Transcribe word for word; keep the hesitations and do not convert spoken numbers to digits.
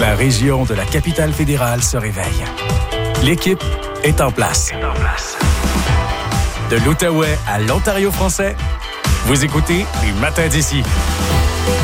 La région de la capitale fédérale se réveille. L'équipe est en place. Est en place. De l'Outaouais à l'Ontario français, vous écoutez Les Matins d'ici.